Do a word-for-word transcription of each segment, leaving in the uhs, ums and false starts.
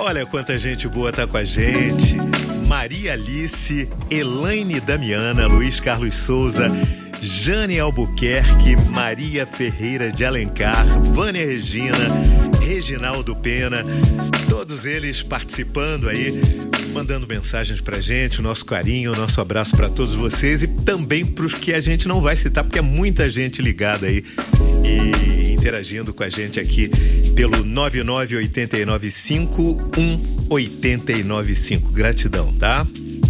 Olha quanta gente boa tá com a gente. Maria Alice, Elaine Damiana, Luiz Carlos Souza, Jane Albuquerque, Maria Ferreira de Alencar, Vânia Regina, Reginaldo Pena, todos eles participando aí, mandando mensagens pra gente, o nosso carinho, o nosso abraço pra todos vocês e também pros que a gente não vai citar, porque é muita gente ligada aí e interagindo com a gente aqui pelo nove nove oito nove cinco um oito nove cinco. Gratidão, tá?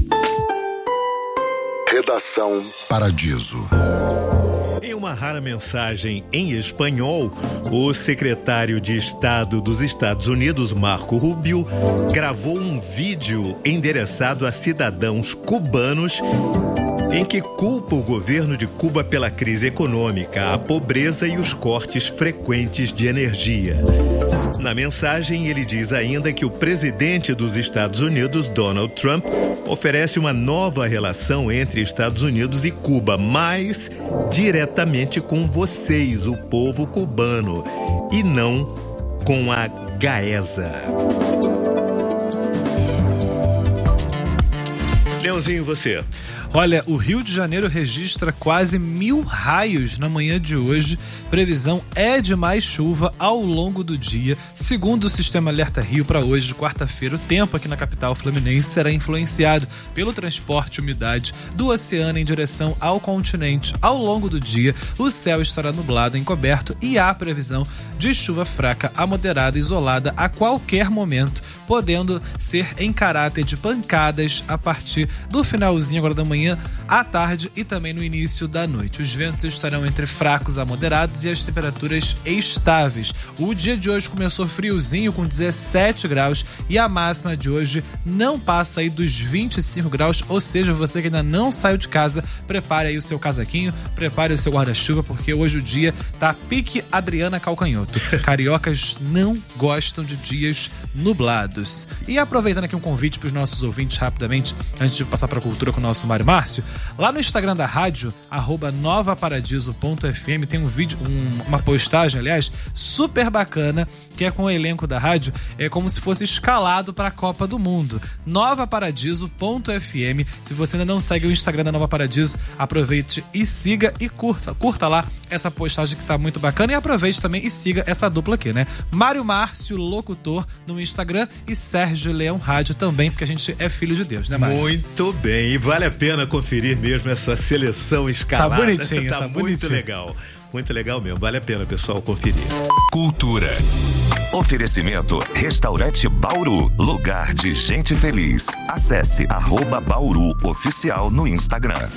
Redação Paradiso. Em uma rara mensagem em espanhol, o secretário de Estado dos Estados Unidos, Marco Rubio, gravou um vídeo endereçado a cidadãos cubanos em que culpa o governo de Cuba pela crise econômica, a pobreza e os cortes frequentes de energia. Na mensagem, ele diz ainda que o presidente dos Estados Unidos, Donald Trump, oferece uma nova relação entre Estados Unidos e Cuba, mas diretamente com vocês, o povo cubano, e não com a Gaesa. Leãozinho, você... Olha, o Rio de Janeiro registra quase mil raios na manhã de hoje. Previsão é de mais chuva ao longo do dia. Segundo o Sistema Alerta Rio, para hoje, quarta-feira, o tempo aqui na capital fluminense será influenciado pelo transporte e umidade do oceano em direção ao continente. Ao longo do dia, o céu estará nublado, encoberto e há previsão de chuva fraca a moderada isolada a qualquer momento, podendo ser em caráter de pancadas a partir do finalzinho agora da manhã à tarde e também no início da noite. Os ventos estarão entre fracos a moderados e as temperaturas estáveis. O dia de hoje começou friozinho com dezessete graus e a máxima de hoje não passa aí dos vinte e cinco graus, ou seja, você que ainda não saiu de casa, prepare aí o seu casaquinho, prepare o seu guarda-chuva, porque hoje o dia tá pique Adriana Calcanhoto. Cariocas não gostam de dias nublados. E aproveitando aqui um convite para os nossos ouvintes rapidamente, antes de passar para a cultura com o nosso Mário Márcio, lá no Instagram da rádio, arroba novaparadiso ponto f m, tem um vídeo, um, uma postagem, aliás, super bacana, que é com o elenco da rádio, é como se fosse escalado para a Copa do Mundo. novaparadiso ponto f m. Se você ainda não segue o Instagram da Nova Paradiso, aproveite e siga e curta. Curta lá essa postagem que tá muito bacana e aproveite também e siga essa dupla aqui, né? Mário Márcio, locutor, no Instagram, e Sérgio Leão Rádio também, porque a gente é filho de Deus, né, Mário? Muito bem, e vale a pena conferir mesmo essa seleção escalada. Tá bonitinho, tá, tá muito bonitinho. legal. Muito legal mesmo, vale a pena, pessoal, conferir. Cultura. Oferecimento Restaurante Bauru, lugar de gente feliz. Acesse arroba Bauru Oficial no Instagram.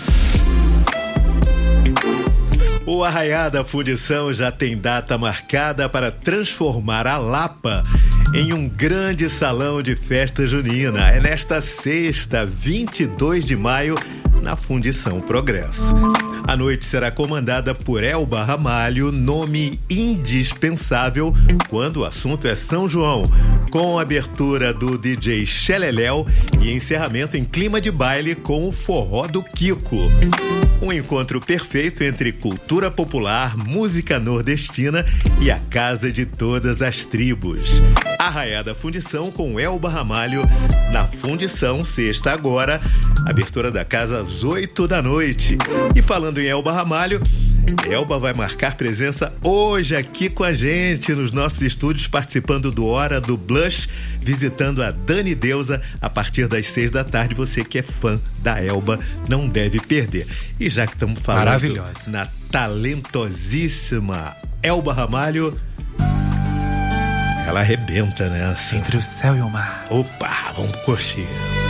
O Arraiá da Fundição já tem data marcada para transformar a Lapa em um grande salão de festa junina. É nesta sexta, vinte e dois de maio, na Fundição Progresso. A noite será comandada por Elba Ramalho, nome indispensável quando o assunto é São João, com abertura do D J Xeleléu e encerramento em clima de baile com o forró do Kiko. Um encontro perfeito entre cultura popular, música nordestina e a casa de todas as tribos. Arraiá da Fundição com Elba Ramalho na Fundição, sexta agora, abertura da casa às oito da noite. E falando em Elba Ramalho, Elba vai marcar presença hoje aqui com a gente nos nossos estúdios, participando do Hora do Blush, visitando a Dani Deusa a partir das seis da tarde. Você que é fã da Elba não deve perder. E já que estamos falando maravilhosa, na talentosíssima Elba Ramalho, ela arrebenta, né? Assim. Entre o céu e o mar. Opa, vamos curtir.